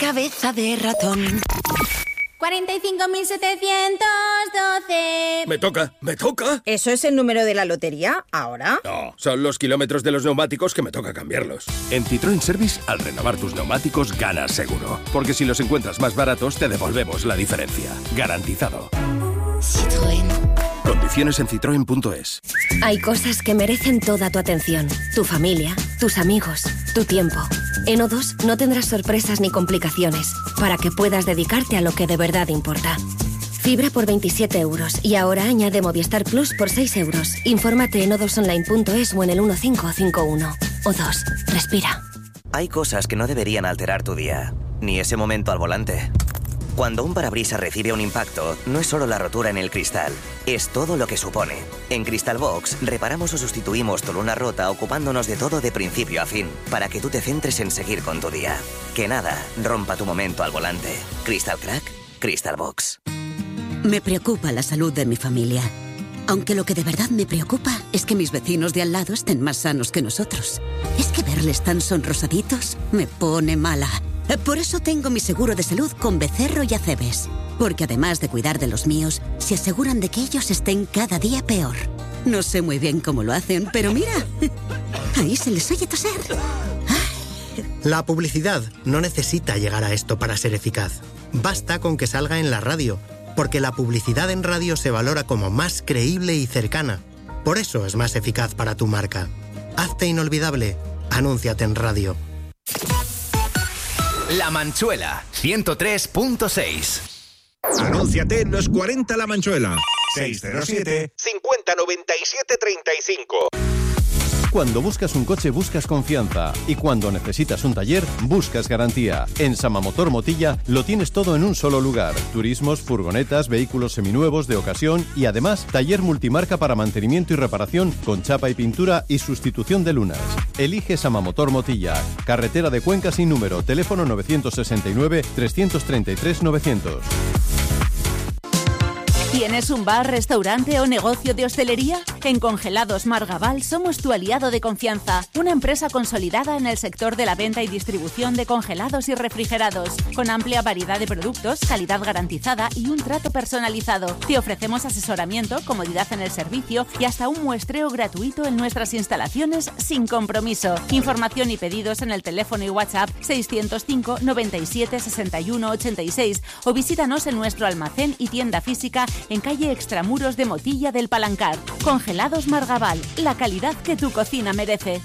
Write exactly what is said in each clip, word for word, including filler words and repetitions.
cabeza de ratón. cuarenta y cinco mil setecientos doce. Me toca, me toca. ¿Eso es el número de la lotería ahora? No, son los kilómetros de los neumáticos que me toca cambiarlos. En Citroën Service, al renovar tus neumáticos, ganas seguro. Porque si los encuentras más baratos, te devolvemos la diferencia. Garantizado. Citroën. Condiciones en citroen punto es. Hay cosas que merecen toda tu atención. Tu familia, tus amigos, tu tiempo. En O dos no tendrás sorpresas ni complicaciones, para que puedas dedicarte a lo que de verdad importa. Fibra por veintisiete euros y ahora añade Movistar Plus por seis euros. Infórmate en o dos online punto es o en el quince cincuenta y uno. O dos. Respira. Hay cosas que no deberían alterar tu día, ni ese momento al volante. Cuando un parabrisas recibe un impacto, no es solo la rotura en el cristal, es todo lo que supone. En Crystal Box, reparamos o sustituimos tu luna rota ocupándonos de todo de principio a fin, para que tú te centres en seguir con tu día. Que nada rompa tu momento al volante. Crystal Crack, Crystal Box. Me preocupa la salud de mi familia. Aunque lo que de verdad me preocupa es que mis vecinos de al lado estén más sanos que nosotros. Es que verles tan sonrosaditos me pone mala. Por eso tengo mi seguro de salud con Becerro y Acebes. Porque además de cuidar de los míos, se aseguran de que ellos estén cada día peor. No sé muy bien cómo lo hacen, pero mira, ahí se les oye toser. La publicidad no necesita llegar a esto para ser eficaz. Basta con que salga en la radio, porque la publicidad en radio se valora como más creíble y cercana. Por eso es más eficaz para tu marca. Hazte inolvidable. Anúnciate en radio. La Manchuela, ciento tres punto seis. Anúnciate en los cuarenta La Manchuela. seis cero siete, cincuenta noventa y siete treinta y cinco. Cuando buscas un coche buscas confianza y cuando necesitas un taller buscas garantía. En Samamotor Motilla lo tienes todo en un solo lugar. Turismos, furgonetas, vehículos seminuevos de ocasión y además taller multimarca para mantenimiento y reparación con chapa y pintura y sustitución de lunas. Elige Samamotor Motilla. Carretera de Cuenca sin número. Teléfono nueve seis nueve, tres tres tres, novecientos. ¿Tienes un bar, restaurante o negocio de hostelería? En Congelados Margabal somos tu aliado de confianza, una empresa consolidada en el sector de la venta y distribución de congelados y refrigerados, con amplia variedad de productos, calidad garantizada y un trato personalizado. Te ofrecemos asesoramiento, comodidad en el servicio y hasta un muestreo gratuito en nuestras instalaciones sin compromiso. Información y pedidos en el teléfono y WhatsApp seiscientos cinco, noventa y siete, sesenta y uno, ochenta y seis o visítanos en nuestro almacén y tienda física en calle Extramuros de Motilla del Palancar. Congelados Margabal, la calidad que tu cocina merece.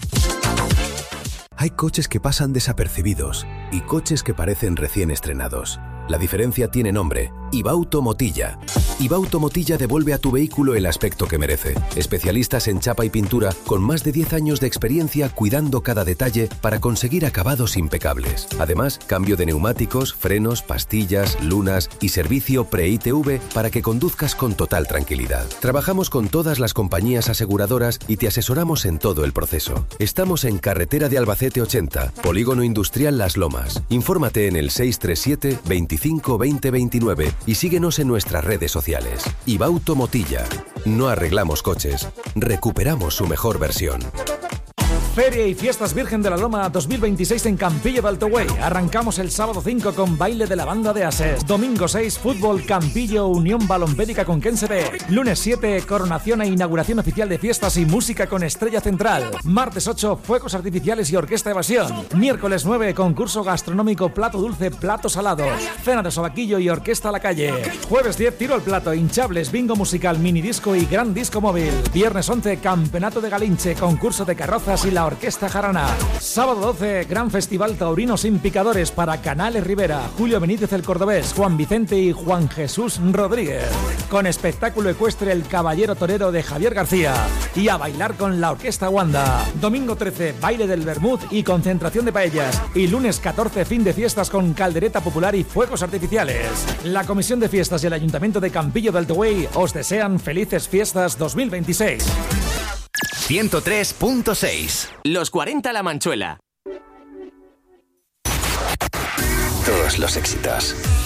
Hay coches que pasan desapercibidos y coches que parecen recién estrenados. La diferencia tiene nombre: Ibauto Motilla. Ibauto Motilla devuelve a tu vehículo el aspecto que merece. Especialistas en chapa y pintura con más de diez años de experiencia cuidando cada detalle para conseguir acabados impecables. Además, cambio de neumáticos, frenos, pastillas, lunas y servicio pre-I T V para que conduzcas con total tranquilidad. Trabajamos con todas las compañías aseguradoras y te asesoramos en todo el proceso. Estamos en Carretera de Albacete ochenta, Polígono Industrial Las Lomas. Infórmate en el seis tres siete, veinticinco, veinte, veintinueve y síguenos en nuestras redes sociales. Ibauto Motilla. No arreglamos coches, recuperamos su mejor versión. Feria y Fiestas Virgen de la Loma dos mil veintiséis en Campillo de Altohuey. Arrancamos el sábado cinco con baile de la banda de Ases. Domingo seis, fútbol Campillo, Unión Balompédica con Ken Sebe. Lunes siete, coronación e inauguración oficial de fiestas y música con Estrella Central. Martes ocho, fuegos artificiales y orquesta Evasión. Miércoles nueve, concurso gastronómico plato dulce, plato salado. Cena de sobaquillo y orquesta a la calle. Jueves diez, tiro al plato, hinchables, bingo musical, mini disco y gran disco móvil. Viernes once, campeonato de Galinche, concurso de carrozas y la Orquesta Jarana. Sábado doce, gran festival taurino sin picadores para Canales Rivera, Julio Benítez el Cordobés, Juan Vicente y Juan Jesús Rodríguez. Con espectáculo ecuestre El Caballero Torero de Javier García. Y a bailar con la Orquesta Wanda. Domingo trece, baile del Bermud y concentración de paellas. Y lunes catorce, fin de fiestas con caldereta popular y fuegos artificiales. La Comisión de Fiestas y el Ayuntamiento de Campillo de Altohuey os desean felices fiestas dos mil veintiséis. ciento tres punto seis. Los cuarenta La Manchuela. Todos los éxitos.